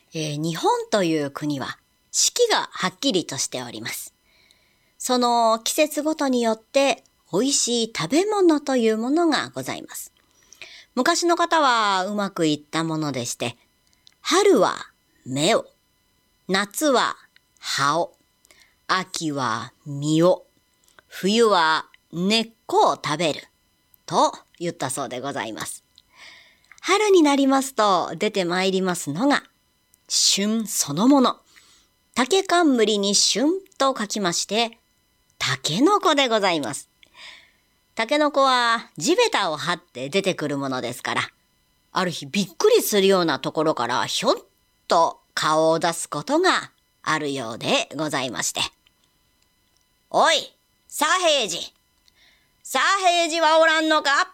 日本という国は四季がはっきりとしております。その季節ごとによって美味しい食べ物というものがございます。昔の方はうまくいったものでして、春は芽を、夏は葉を、秋は実を、冬は根っこを食べると言ったそうでございます。春になりますと出てまいりますのが旬そのもの。竹冠に旬と書きまして、タケノコでございます。タケノコは地べたを張って出てくるものですから、ある日びっくりするようなところからひょっと顔を出すことがあるようでございまして。おい、左平次。左平次はおらんのか？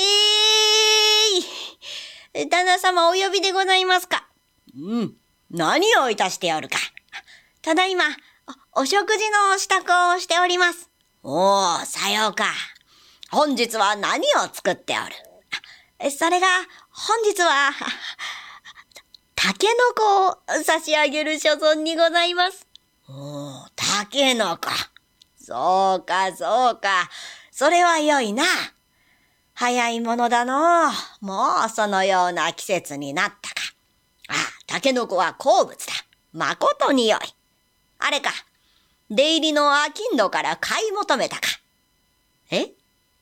旦那様お呼びでございますか？何をいたしておるか？ただいま、お食事の支度をしております。おー、さようか。本日は何を作っておる？それが、本日は、タケノコを差し上げる所存にございます。おー、タケノコ。そうか、そうか。それは良いな。早いものだの。もうそのような季節になったか。タケノコは好物だ。まことに良い。あれか、出入りの商人から買い求めたか。いや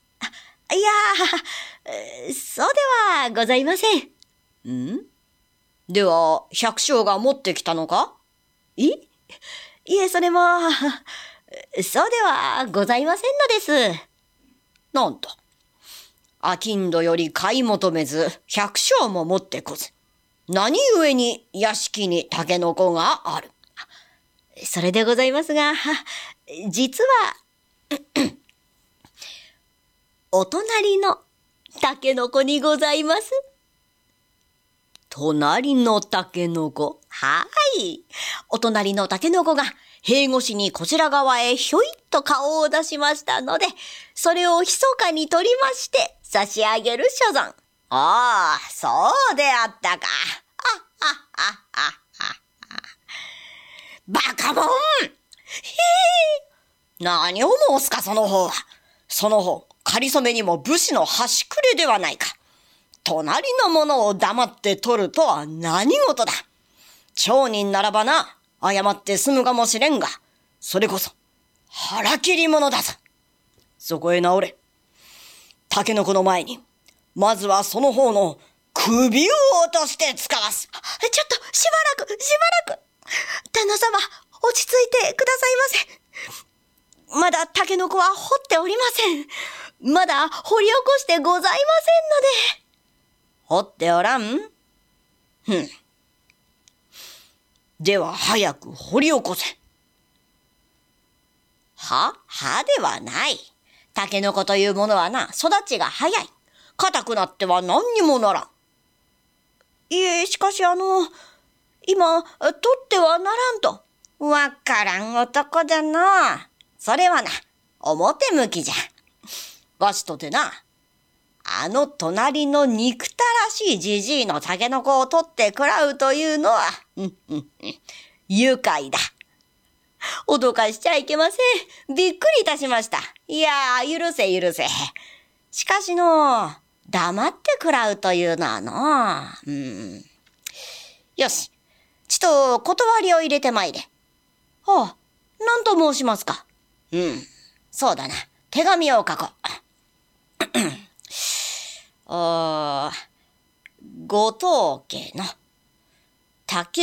そうではございません。では、百姓が持ってきたのか？いえ、それも、そうではございませんのです。なんと、商人より買い求めず、百姓も持ってこず。何故に屋敷にタケノコがある？それでございますが、実は、お隣のタケノコにございます。隣のタケノコ？はい。お隣のタケノコが塀越しにこちら側へひょいっと顔を出しましたので、それを密かに取りまして差し上げる所存。そうであったか。バカもん！何を申すか、その方は。その方、かりそめにも武士の端くれではないか。隣のものを黙って取るとは何事だ。町人ならばな、謝って済むかもしれんが、それこそ腹切り者だぞ。そこへ直れ。タケノコの前に、まずはその方の首を落として使わす。 ちょっとしばらく。旦那様、落ち着いてくださいませ。まだタケノコは掘っておりません。まだ掘り起こしてございませんので。 掘っておらん？では早く掘り起こせ。はではない。タケノコというものはな、育ちが早い。硬くなっては何にもならん。 いえ、しかし今、取ってはならんと。 わからん男だな。それはな、表向きじゃ。わしとてな、あの隣の憎たらしいじじいのタケノコを取って食らうというのは、愉快だ。脅かしちゃいけません。びっくりいたしました。いや許せ。しかしの、黙って食らうというのはの。よし。ちと断りを入れてまいれ。何と申しますか？そうだな。手紙を書こう。後藤家の竹